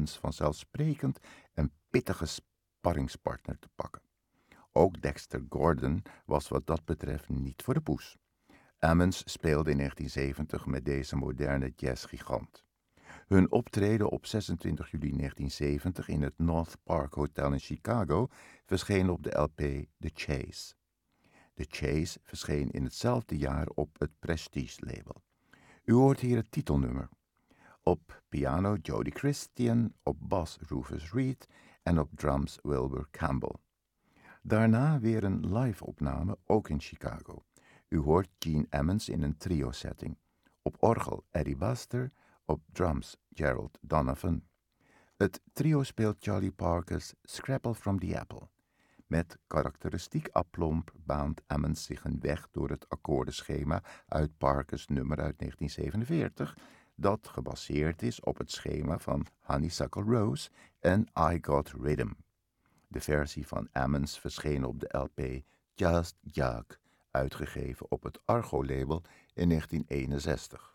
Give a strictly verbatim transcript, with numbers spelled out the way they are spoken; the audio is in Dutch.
Ammons vanzelfsprekend een pittige sparringspartner te pakken. Ook Dexter Gordon was wat dat betreft niet voor de poes. Ammons speelde in negentien zeventig met deze moderne jazzgigant. Hun optreden op zesentwintig juli negentien zeventig in het North Park Hotel in Chicago verscheen op de L P The Chase. The Chase verscheen in hetzelfde jaar op het Prestige-label. U hoort hier het titelnummer. Op piano Jody Christian, op bas Rufus Reid en op drums Wilbur Campbell. Daarna weer een live-opname, ook in Chicago. U hoort Gene Ammons in een trio-setting. Op orgel Eddie Buster, op drums Gerald Donovan. Het trio speelt Charlie Parker's Scrapple from the Apple. Met karakteristiek aplomb baant Ammons zich een weg door het akkoordenschema uit Parker's nummer uit negentien zevenenveertig, dat gebaseerd is op het schema van Honeysuckle Rose en I Got Rhythm. De versie van Ammons verscheen op de L P Just Jug, uitgegeven op het Argo-label in negentien eenenzestig.